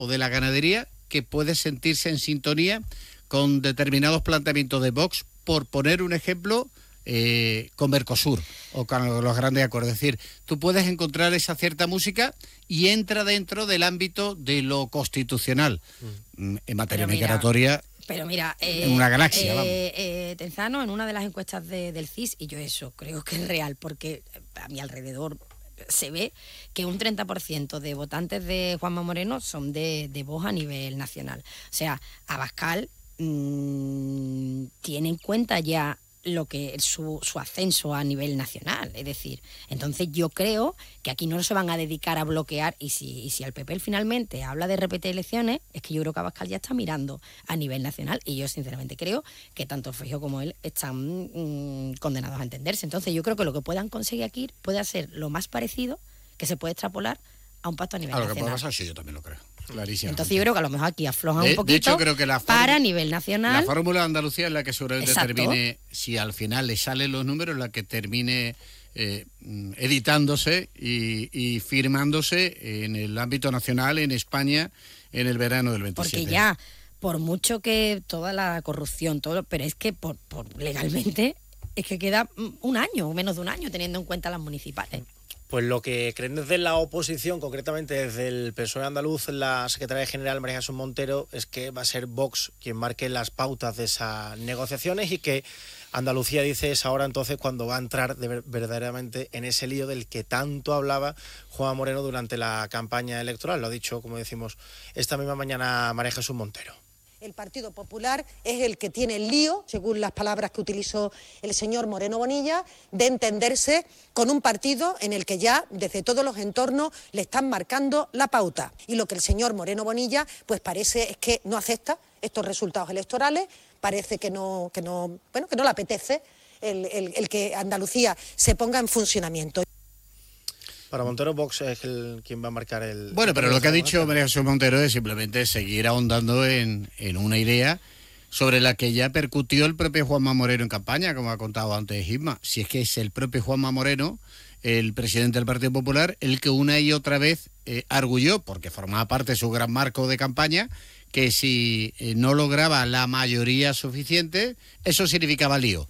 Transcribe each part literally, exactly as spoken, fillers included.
o de la ganadería que puede sentirse en sintonía con determinados planteamientos de Vox, por poner un ejemplo, eh, con Mercosur o con los grandes acuerdos. Es decir, tú puedes encontrar esa cierta música y entra dentro del ámbito de lo constitucional. Mm. En materia migratoria... Pero mira, eh, en una galaxia, eh, vamos. Eh, Tenzano, en una de las encuestas de, del C I S, y yo eso creo que es real, porque a mi alrededor se ve que un treinta por ciento de votantes de Juanma Moreno son de, de Vox a nivel nacional. O sea, Abascal mmm, tiene en cuenta ya lo que su, su ascenso a nivel nacional, es decir, entonces yo creo que aquí no se van a dedicar a bloquear, y si, y si el P P finalmente habla de repetir elecciones, es que yo creo que Abascal ya está mirando a nivel nacional, y yo sinceramente creo que tanto Feijóo como él están mmm, condenados a entenderse. Entonces yo creo que lo que puedan conseguir aquí puede ser lo más parecido que se puede extrapolar a un pacto a nivel a lo nacional. Que puede pasar, sí, yo también lo creo. Clarísimo. Entonces yo creo que a lo mejor aquí aflojan de, un poquito, de hecho, creo que la para a nivel nacional. La fórmula de Andalucía es la que seguramente Exacto. termine, si al final le salen los números, la que termine eh, editándose y, y firmándose en el ámbito nacional, en España, en el verano del veintisiete. Porque ya, por mucho que toda la corrupción, todo, pero es que por, por legalmente es que queda un año, o menos de un año, teniendo en cuenta las municipales. Pues lo que creen desde la oposición, concretamente desde el P S O E andaluz, la secretaria general María Jesús Montero, es que va a ser Vox quien marque las pautas de esas negociaciones, y que Andalucía, dice, es ahora entonces cuando va a entrar de ver, verdaderamente en ese lío del que tanto hablaba Juanma Moreno durante la campaña electoral. Lo ha dicho, como decimos, esta misma mañana María Jesús Montero. El Partido Popular es el que tiene el lío, según las palabras que utilizó el señor Moreno Bonilla, de entenderse con un partido en el que ya desde todos los entornos le están marcando la pauta. Y lo que el señor Moreno Bonilla pues parece es que no acepta estos resultados electorales, parece que no, que no, bueno, que no le apetece el, el, el que Andalucía se ponga en funcionamiento. Para Montero, Vox es el, quien va a marcar el... Bueno, pero el lo que ha dicho María Jesús Montero es simplemente seguir ahondando en, en una idea sobre la que ya percutió el propio Juanma Moreno en campaña, como ha contado antes Isma. Si es que es el propio Juanma Moreno, el presidente del Partido Popular, el que una y otra vez eh, arguyó, porque formaba parte de su gran marco de campaña, que si eh, no lograba la mayoría suficiente, eso significaba lío.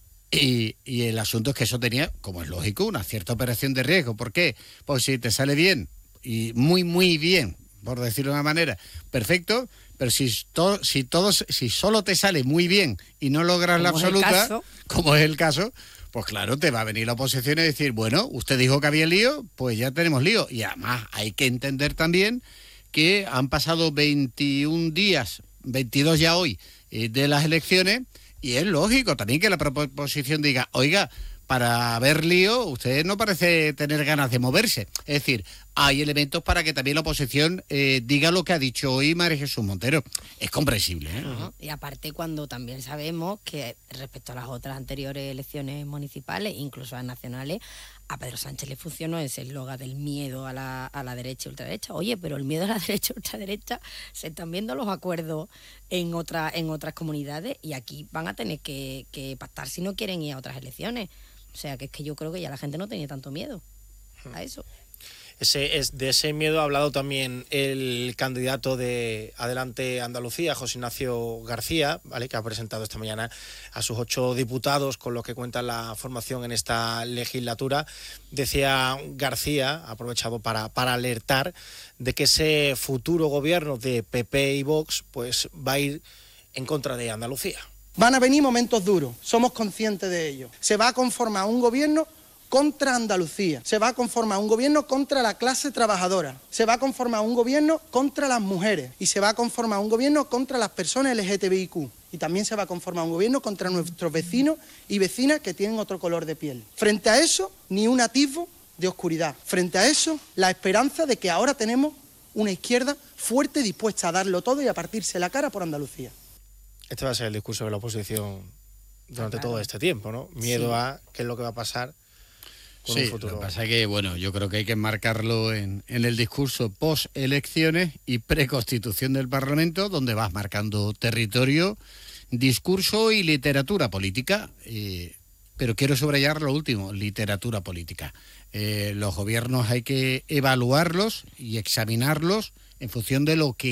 Y, y el asunto es que eso tenía, como es lógico, una cierta operación de riesgo. ¿Por qué? Pues si te sale bien, y muy, muy bien, por decirlo de una manera, perfecto, pero si, to, si, todos, si solo te sale muy bien y no logras la absoluta, como es el caso, pues claro, te va a venir la oposición y decir, bueno, usted dijo que había lío, pues ya tenemos lío. Y además hay que entender también que han pasado veintiún días, veintidós ya hoy, eh, de las elecciones. Y es lógico también que la proposición diga, oiga, para haber lío, usted no parece tener ganas de moverse. Es decir, hay elementos para que también la oposición eh, diga lo que ha dicho hoy María Jesús Montero. Es comprensible, ¿eh? Uh-huh. Y aparte, cuando también sabemos que respecto a las otras anteriores elecciones municipales, incluso a las nacionales, a Pedro Sánchez le funcionó ese eslogan del miedo a la, a la derecha y ultraderecha. Oye, pero el miedo a la derecha y ultraderecha, se están viendo los acuerdos en, otra, en otras comunidades, y aquí van a tener que, que pactar si no quieren ir a otras elecciones. O sea, que es que yo creo que ya la gente no tenía tanto miedo a eso. Ese, es, de ese miedo ha hablado también el candidato de Adelante Andalucía, José Ignacio García, ¿vale?, que ha presentado esta mañana a sus ocho diputados con los que cuenta la formación en esta legislatura. Decía García, aprovechado para, para alertar de que ese futuro gobierno de P P y Vox pues va a ir en contra de Andalucía. Van a venir momentos duros, somos conscientes de ello. Se va a conformar un gobierno contra Andalucía, se va a conformar un gobierno contra la clase trabajadora, se va a conformar un gobierno contra las mujeres y se va a conformar un gobierno contra las personas L G T B I Q, y también se va a conformar un gobierno contra nuestros vecinos y vecinas que tienen otro color de piel. Frente a eso, ni un atisbo de oscuridad. Frente a eso, la esperanza de que ahora tenemos una izquierda fuerte, dispuesta a darlo todo y a partirse la cara por Andalucía. Este va a ser el discurso de la oposición durante claro. todo este tiempo, ¿no? Miedo sí. a qué es lo que va a pasar con sí, un futuro. Lo que pasa es que, bueno, yo creo que hay que enmarcarlo en, en el discurso post-elecciones y preconstitución del Parlamento, donde vas marcando territorio, discurso y literatura política. Eh, pero quiero subrayar lo último, literatura política. Eh, los gobiernos hay que evaluarlos y examinarlos en función de lo que